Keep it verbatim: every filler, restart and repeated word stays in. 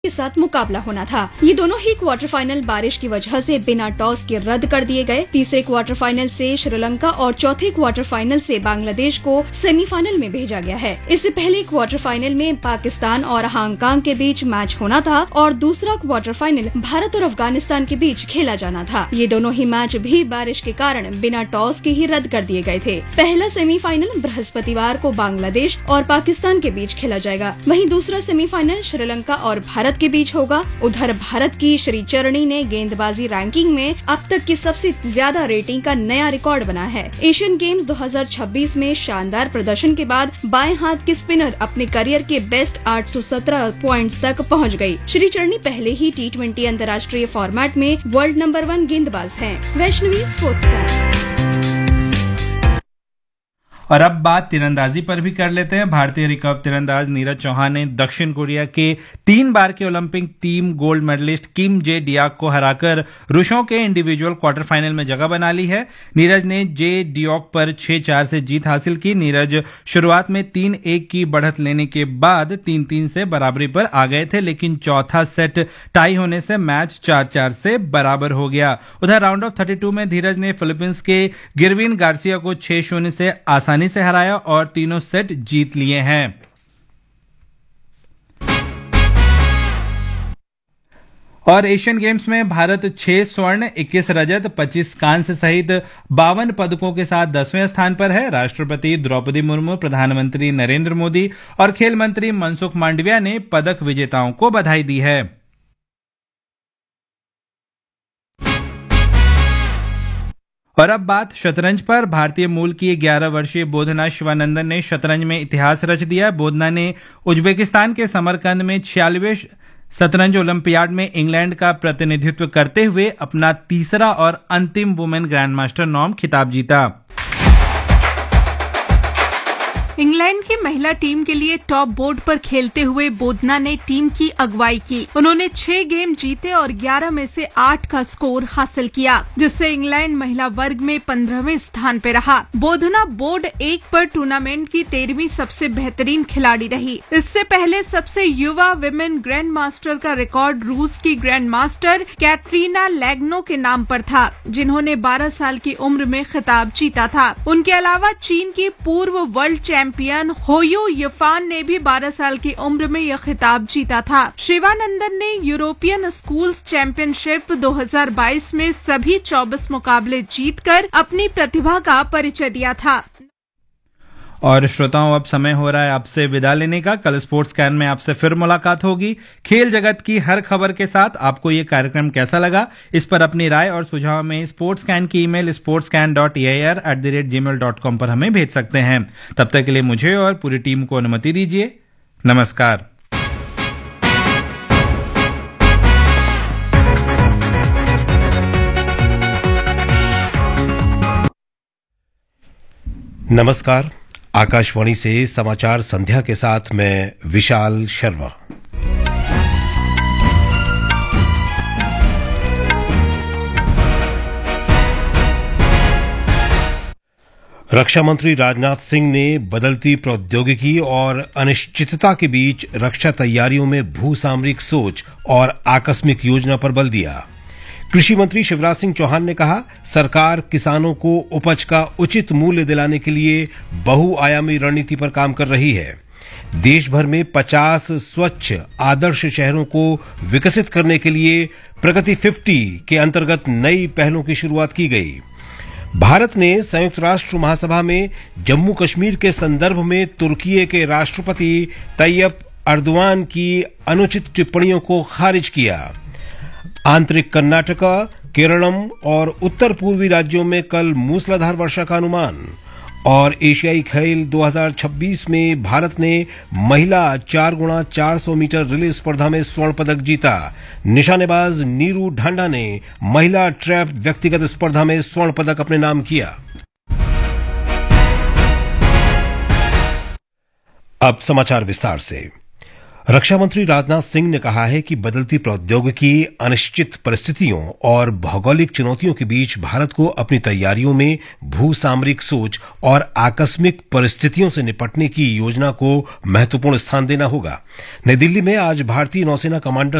के साथ मुकाबला होना था। ये दोनों ही क्वार्टर फाइनल बारिश की वजह से बिना टॉस के रद्द कर दिए गए। तीसरे क्वार्टर फाइनल से श्रीलंका और चौथे क्वार्टर फाइनल से बांग्लादेश को सेमीफाइनल में भेजा गया है। इससे पहले क्वार्टर फाइनल में पाकिस्तान और हांगकांग के बीच मैच होना था और दूसरा क्वार्टर फाइनल भारत और अफगानिस्तान के बीच खेला जाना था। ये दोनों ही मैच भी बारिश के कारण बिना टॉस के ही रद्द कर दिए गए थे। पहला सेमीफाइनल बृहस्पतिवार को बांग्लादेश और पाकिस्तान के बीच खेला जाएगा, वहीं दूसरा सेमीफाइनल श्रीलंका और भारत के बीच होगा। उधर भारत की श्रीचरणी ने गेंदबाजी रैंकिंग में अब तक की सबसे ज्यादा रेटिंग का नया रिकॉर्ड बना है। एशियन गेम्स दो हज़ार छब्बीस में शानदार प्रदर्शन के बाद बाएं हाथ की स्पिनर अपने करियर के बेस्ट आठ सौ सत्रह पॉइंट्स तक पहुंच गई। श्रीचरणी पहले ही टी ट्वेंटी अंतर्राष्ट्रीय फॉर्मेट में वर्ल्ड नंबर वन गेंदबाज हैं। वैष्णवी स्पोर्ट्स का। और अब बात तीरंदाजी पर भी कर लेते हैं। भारतीय रिकर्व तीरंदाज नीरज चौहान ने दक्षिण कोरिया के तीन बार के ओलंपिक टीम गोल्ड मेडलिस्ट किम जे डियाक को हराकर रुशों के इंडिविजुअल क्वार्टर फाइनल में जगह बना ली है। नीरज ने जे डियाक पर छह चार से जीत हासिल की। नीरज शुरुआत में तीन एक की बढ़त लेने के बाद तीन तीन से बराबरी पर आ गए थे, लेकिन चौथा सेट टाई होने से मैच चार चार से बराबर हो गया। उधर राउंड ऑफ थर्टी टू में धीरज ने फिलीपींस के गिरविन गार्सिया को छह शून्य से आसानी से हराया और तीनों सेट जीत लिए हैं। और एशियन गेम्स में भारत छह स्वर्ण, इक्कीस रजत, पच्चीस कांस्य सहित बावन पदकों के साथ दसवें स्थान पर है। राष्ट्रपति द्रौपदी मुर्मू, प्रधानमंत्री नरेंद्र मोदी और खेल मंत्री मनसुख मांडविया ने पदक विजेताओं को बधाई दी है। और अब बात शतरंज पर। भारतीय मूल की ग्यारह वर्षीय बोधना शिवानंदन ने शतरंज में इतिहास रच दिया। बोधना ने उज्बेकिस्तान के समरकंद में छियालीसवें शतरंज ओलंपियाड में इंग्लैंड का प्रतिनिधित्व करते हुए अपना तीसरा और अंतिम वुमेन ग्रैंडमास्टर नॉम खिताब जीता। इंग्लैंड की महिला टीम के लिए टॉप बोर्ड पर खेलते हुए बोधना ने टीम की अगुवाई की। उन्होंने छह गेम जीते और ग्यारह में से आठ का स्कोर हासिल किया, जिससे इंग्लैंड महिला वर्ग में पंद्रहवें स्थान पर रहा। बोधना बोर्ड एक पर टूर्नामेंट की तेरहवीं सबसे बेहतरीन खिलाड़ी रही। इससे पहले सबसे युवा विमेन ग्रैंड मास्टर का रिकॉर्ड रूस की ग्रैंड मास्टर कैटरीना लैग्नो के नाम पर था, जिन्होंने बारह साल की उम्र में खिताब जीता था। उनके अलावा चीन की पूर्व वर्ल्ड चैंपियन होयू यफान ने भी बारह साल की उम्र में यह खिताब जीता था। शिवानंदन ने यूरोपियन स्कूल्स चैंपियनशिप दो हज़ार बाईस में सभी चौबीस मुकाबले जीतकर अपनी प्रतिभा का परिचय दिया था। और श्रोताओं, अब समय हो रहा है आपसे विदा लेने का। कल स्पोर्ट्स कैन में आपसे फिर मुलाकात होगी खेल जगत की हर खबर के साथ। आपको ये कार्यक्रम कैसा लगा, इस पर अपनी राय और सुझाव में स्पोर्ट्स कैन की email sports can dot A I R at the rate ji mail dot com पर हमें भेज सकते हैं। तब तक के लिए मुझे और पूरी टीम को अनुमति दीजिए। नमस्कार। नमस्कार। आकाशवाणी से समाचार संध्या के साथ मैं विशाल शर्मा। रक्षा मंत्री राजनाथ सिंह ने बदलती प्रौद्योगिकी और अनिश्चितता के बीच रक्षा तैयारियों में भूसामरिक सोच और आकस्मिक योजना पर बल दिया। कृषि मंत्री शिवराज सिंह चौहान ने कहा, सरकार किसानों को उपज का उचित मूल्य दिलाने के लिए बहुआयामी रणनीति पर काम कर रही है। देश भर में पचास स्वच्छ आदर्श शहरों को विकसित करने के लिए प्रगति पचास के अंतर्गत नई पहलों की शुरुआत की गई। भारत ने संयुक्त राष्ट्र महासभा में जम्मू कश्मीर के संदर्भ में तुर्की के राष्ट्रपति तैयब अर्दवान की अनुचित टिप्पणियों को खारिज किया। आंतरिक कर्नाटका, केरलम और उत्तर पूर्वी राज्यों में कल मूसलाधार वर्षा का अनुमान। और एशियाई खेल दो हज़ार छब्बीस में भारत ने महिला चार गुणा चार सौ मीटर रिले स्पर्धा में स्वर्ण पदक जीता। निशानेबाज नीरू ढांडा ने महिला ट्रैप व्यक्तिगत स्पर्धा में स्वर्ण पदक अपने नाम किया। अब समाचार विस्तार से। रक्षा मंत्री राजनाथ सिंह ने कहा है कि बदलती प्रौद्योगिकी, अनिश्चित परिस्थितियों और भौगोलिक चुनौतियों के बीच भारत को अपनी तैयारियों में भू सामरिक सोच और आकस्मिक परिस्थितियों से निपटने की योजना को महत्वपूर्ण स्थान देना होगा। नई दिल्ली में आज भारतीय नौसेना कमांडर